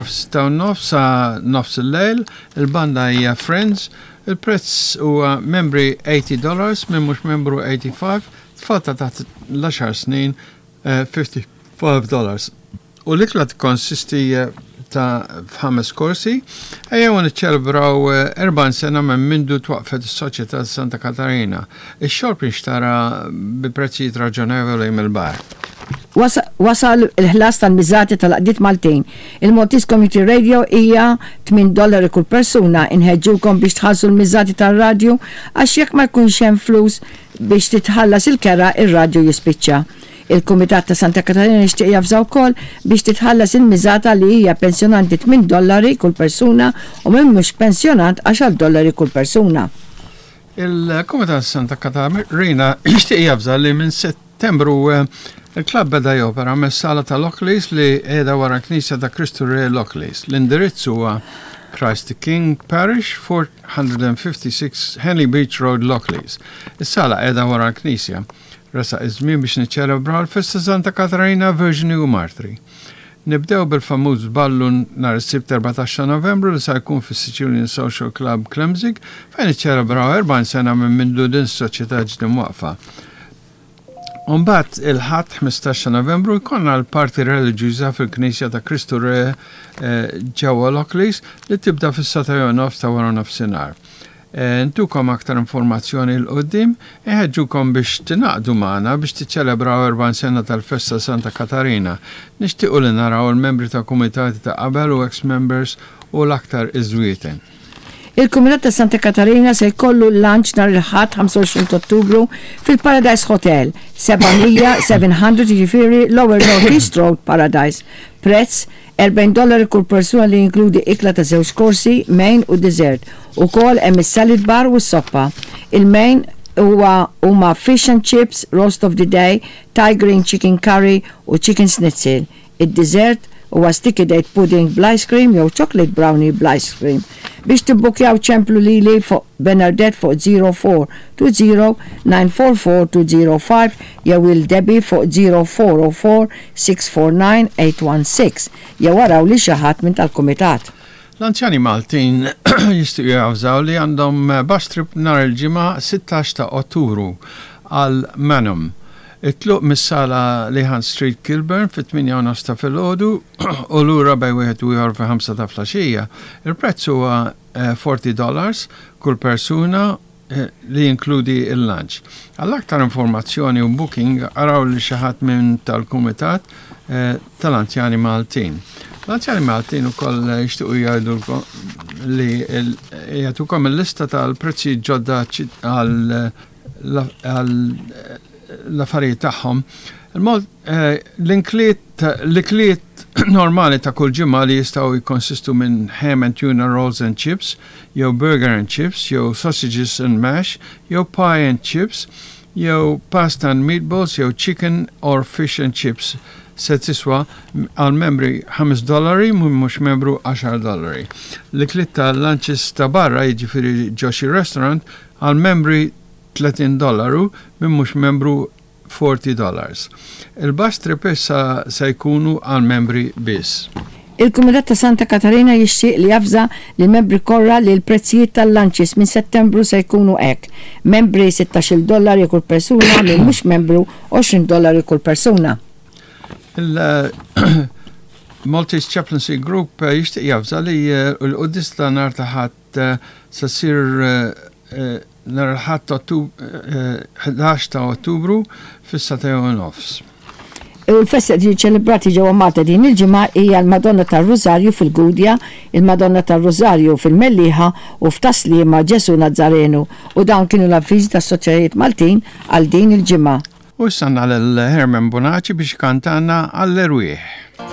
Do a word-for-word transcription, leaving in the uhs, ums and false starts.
F'staw nofs sa nofs il-lejl, il-banda hija Friends, il-prezz huwa membri eighty dollars, minn mhux membru eighty-five, tfalta taħt l-għaxar snin fifty-five dollars. U l-ikla tkonsisti ta' f'ħames korsi, ejjew niċċelebraw erba' sena minn mindu twaqfet is-Soċjetà Santa Katarina. Ix-xorb jinxtara bi prezzijiet raġonevoli mill-bar. Wasal il-ħlas tal-miżati tal-qdiet Maltin. Il-Maltese Community Radio hija tmien dollari kull persuna, inħeġġukom biex tħallsu l-miżati tar-radju għax jekk ma jkunx hemm flus biex titħallas il-kera ir-radju jispiċċa. Il-Kumitat ta' Santa Katarina nixtieq jafżaw wkoll biex titħallas il-miżata li hija pensjonanti tmien dollari kull persuna u minn mhux pensjonant għaxar dollari kull persuna. Il-Kumitat Santa Katarina nixtieq jafża li minn Settembru il-klabb beda jopera mes-sala ta' Lockleys li qiegħda wara Knisja ta' Kristu Re Lockleys. L-indirizz huwa Christ the King Parish, four fifty-six Henley Beach Road, Lockleys. Is-sala qiegħda wara Knisja. Rasa iż-żmien biex niċċelebraw l-Festa Santa Katarina Virgini u Martri. Nibdew bil-famuż ballu nhar is-Sibt erbatax ta' Novembru li se jkun fis-Sicilian Social Club Klemzig fejn iċċelebraw erba'in sena minn mindu din is-soċjetà ġdiem waqfa. Umbat il-ħadd ħmistax ta' Novembru jkollna l-parti reliġjuża fil-Knisja ta' Kristu Re ġewwa Lockleys li tibda fis-satejn nofs ta' wara nofsinhar. Ntukom aktar informazzjoni l-qoddim, iħeġġukom biex tinaqdu magħna biex tiċċelebraw erba'in sena tal-Festa Santa Katarina. Nixtiequ li naraw il-membri ta' kumitati ta' qabel u ex-members u l-aktar iżwieten. Il-Kumitat ta' Santa Katarina se jkollu l-lunch nhar il-ħadd ħamsa u għoxrin ta' Ottubru fil-Paradise Hotel, seven hundred jiġifieri Lower North East Road, Paradise. Prezz erba'in dollari kull persuna li jinkludi ikla ta' żewġ korsi, main u dessert. Ukoll hemm is-salad bar u s-soppa. Il-main huwa huma fish and chips, roast of the day, Thai green chicken curry u chicken schnitzel. Id-dessert huwa sticky date pudding bl-ice cream jew chocolate brownie bl-ice cream. Biex tibbukjaw ċemplu lili fuq Bernadette fuq zero four two zero nine four four two zero five jew il-Debbie fuq zero four zero four six four nine eight one six jew waraw li xi ħadd minn tal-Kumitat. L-anzjani Maltin jistgħu jafżaw li għandhom bus trip nhar il-ġimgħa sitax ta' Ottubru għal Manum. It-tluq mis-sala Lehan Street Kilburn fit-tminja u nofs ta' filgħodu u lura bej wieħed u ieħor fi ħamsa ta' flaxija. Il-prezz huwa forty dollars kull persuna li jinkludi il-lunch. Għall-aktar informazzjoni u booking araw li xi ħadd minn tal-Kumitat tal-Anzjani Maltin. L-Anzjani Maltin ukoll jixtiequ jgħidulkom li jagħtukom il-lista tal-prezzi ġodda għal l-affarijiet tagħhom. L-ikliet normali ta' kull ġimgħa li jistgħu jikkonsistu minn ham and tuna rolls and chips, jew burger and chips, jew sausages and mash, jew pie and chips, jew pasta and meatballs, jew chicken or fish and chips. Se tiswa għal membri ħames dollari mhux membru għaxar dollari. L-ikliet ta' lunches ta' barra jiġifieri Joshi Restaurant għal membri thirteen dollaru minn mhux membru forty dollars. Il-bus trip issa se jkunu għal membri biss. Il-Kumitat ta' Santa Katarina jixtieq li jafża li membri kollha li l-prezzijiet tal-lunches minn Settembru se jkunu hekk. Membri sixteen dollari kull persuna minn mhux membru twenty dollari kull persuna. Il-Maltese Chaplaincy Group jixtieq jafża li l-qudies ta' nhar ta' ħadd se ssir nhar il-ħadd ħdax ta' Ottubru fis-satejn u nofs. Il-festa di ċelebrati ġewwa Malta din il-ġimgħa hija l-Madonna tar-Rożarju fil-Gudja, il-Madonna tar-Rożarju fil-Melliħa u f'Taslima Ġesu Nazzarenu u dawn kienu l-avviżi tas-Soċjetajiet Maltin għal din il-ġimgħa. U sanna l-Herman Bonaci biex kantana għall-erwieħ.